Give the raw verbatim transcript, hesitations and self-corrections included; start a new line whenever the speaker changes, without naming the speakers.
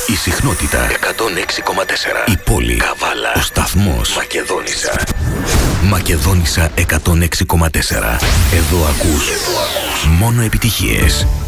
Η συχνότητα εκατόν έξι κόμμα τέσσερα. Η πόλη. Καβάλα. Ο σταθμός. Μακεδόνισσα. Μακεδόνισσα εκατόν έξι κόμμα τέσσερα. Εδώ ακούς μόνο επιτυχίες.